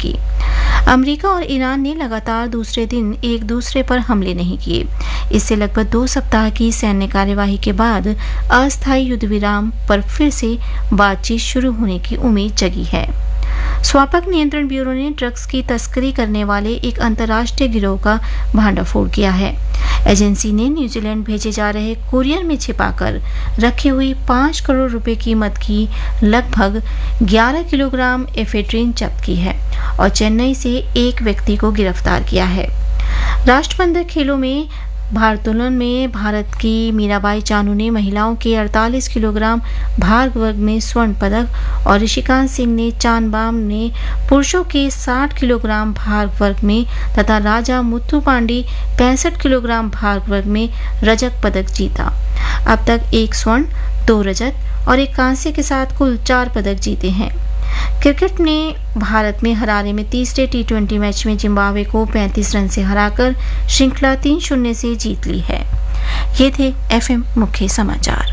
की। अमेरिका और ईरान ने लगातार दूसरे दिन एक दूसरे पर हमले नहीं किए। इससे लगभग 2 सप्ताह की सैन्य कार्यवाही के बाद अस्थायी युद्ध विराम पर फिर से बातचीत शुरू होने की उम्मीद जगी है। स्वापक नियंत्रण ब्यूरो ने ड्रग्स की तस्करी करने वाले एक अंतर्राष्ट्रीय गिरोह का भांडाफोड़ किया है। एजेंसी ने न्यूजीलैंड भेजे जा रहे कुरियर में छिपाकर रखी हुई 5 करोड़ रुपए कीमत की लगभग 11 किलोग्राम एफेड्रिन जब्त की है और चेन्नई से एक व्यक्ति को गिरफ्तार किया है। राष्ट्रमंडल खेलों में भारोत्तोलन में भारत की मीराबाई चानू ने महिलाओं के 48 किलोग्राम भार वर्ग में स्वर्ण पदक और ऋषिकांत सिंह ने चानबाम ने पुरुषों के 60 किलोग्राम भार वर्ग में तथा राजा मुथु पांडी 65 किलोग्राम भार वर्ग में रजत पदक जीता। अब तक 1 स्वर्ण, 2 रजत और 1 कांस्य के साथ कुल 4 पदक जीते हैं। क्रिकेट ने भारत में हरारे में तीसरे टी20 मैच में जिम्बाब्वे को 35 रन से हराकर श्रृंखला 3-0 से जीत ली है। ये थे एफएम मुख्य समाचार।